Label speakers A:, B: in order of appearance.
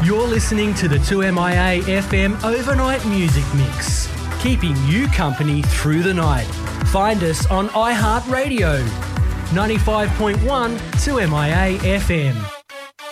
A: You're listening to the 2MIA FM Overnight Music Mix, keeping you company through the night. Find us on iHeartRadio, 95.1 2MIA FM.